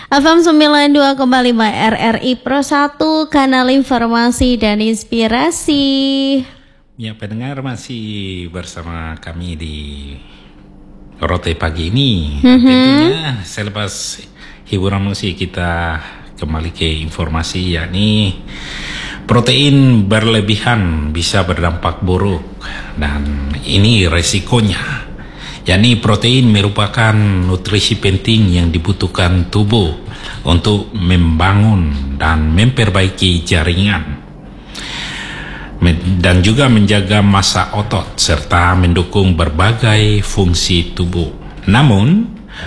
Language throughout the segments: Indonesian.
FM 92,5 RRI Pro 1, kanal informasi dan inspirasi. Ya, pendengar masih bersama kami di Rote pagi ini. Tentunya selepas hiburan musik kita kembali ke informasi, yakni protein berlebihan bisa berdampak buruk, dan ini resikonya. Yakni protein merupakan nutrisi penting yang dibutuhkan tubuh untuk membangun dan memperbaiki jaringan, dan juga menjaga massa otot serta mendukung berbagai fungsi tubuh. Namun,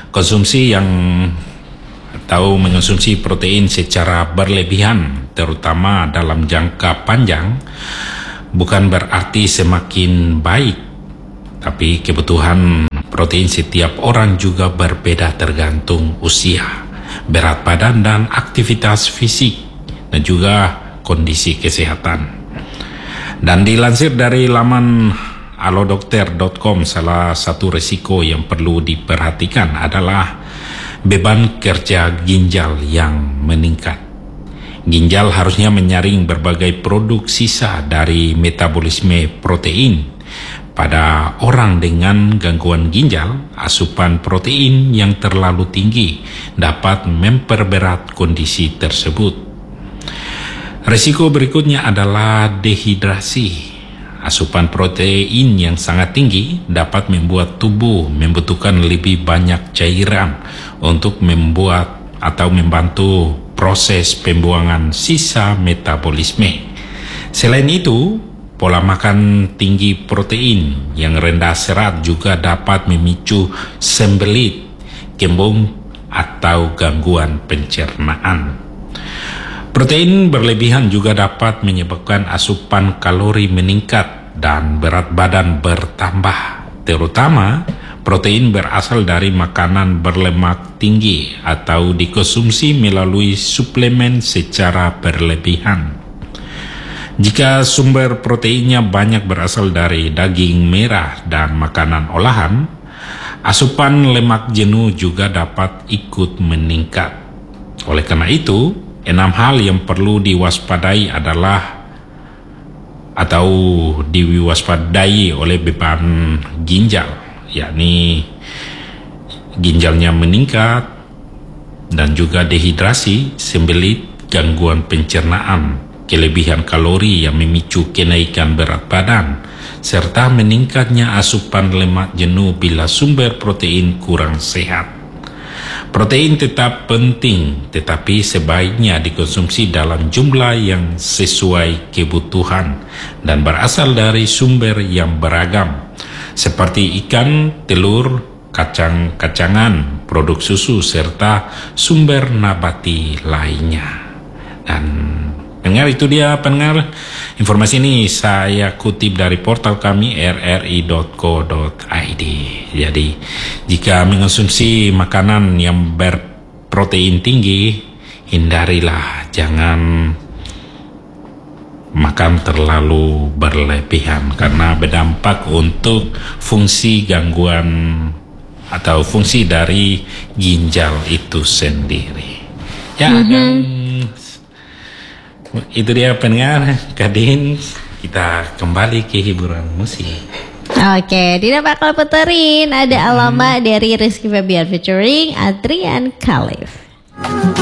mengonsumsi protein secara berlebihan, terutama dalam jangka panjang, bukan berarti semakin baik. Tapi kebutuhan protein setiap orang juga berbeda tergantung usia, berat badan dan aktivitas fisik, dan juga kondisi kesehatan. Dan dilansir dari laman alodokter.com, salah satu risiko yang perlu diperhatikan adalah beban kerja ginjal yang meningkat. Ginjal harusnya menyaring berbagai produk sisa dari metabolisme protein. Pada orang dengan gangguan ginjal, asupan protein yang terlalu tinggi dapat memperberat kondisi tersebut. Risiko berikutnya adalah dehidrasi. Asupan protein yang sangat tinggi dapat membuat tubuh membutuhkan lebih banyak cairan untuk membuat atau membantu proses pembuangan sisa metabolisme. Selain itu, pola makan tinggi protein yang rendah serat juga dapat memicu sembelit, kembung, atau gangguan pencernaan. Protein berlebihan juga dapat menyebabkan asupan kalori meningkat dan berat badan bertambah, terutama protein berasal dari makanan berlemak tinggi atau dikonsumsi melalui suplemen secara berlebihan. Jika sumber proteinnya banyak berasal dari daging merah dan makanan olahan, asupan lemak jenuh juga dapat ikut meningkat. Oleh karena itu, 6 hal yang perlu diwaspadai oleh beban ginjal, yakni ginjalnya meningkat dan juga dehidrasi, sembelit, gangguan pencernaan, kelebihan kalori yang memicu kenaikan berat badan, serta meningkatnya asupan lemak jenuh bila sumber protein kurang sehat. Protein tetap penting, tetapi sebaiknya dikonsumsi dalam jumlah yang sesuai kebutuhan dan berasal dari sumber yang beragam, seperti ikan, telur, kacang-kacangan, produk susu, serta sumber nabati lainnya. Dan dengar, itu dia pendengar, informasi ini saya kutip dari portal kami rri.co.id. Jadi jika mengonsumsi makanan yang berprotein tinggi, hindarilah, jangan makan terlalu berlebihan karena berdampak untuk fungsi dari ginjal itu sendiri. Ya, itu dia pendengar, Kadin, kita kembali ke hiburan musik. Oke, tidak bakal puterin, ada Alama dari Rizky Febian featuring Adrian Khalif.